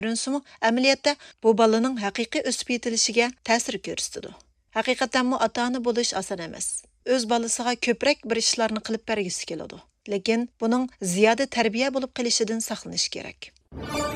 Görünсімі, әмілiyatda bu balaның haqiqiy өсіп yetilishiga ta'sir ko'rsatadi. Haqiqatan bu ota-ona bo'lish oson emas. O'z balasiga ko'proq bir ishlarni qilib bergisi keladi. Lekin buning ziyoda tarbiya bo'lib qolishidan saqlanish kerak.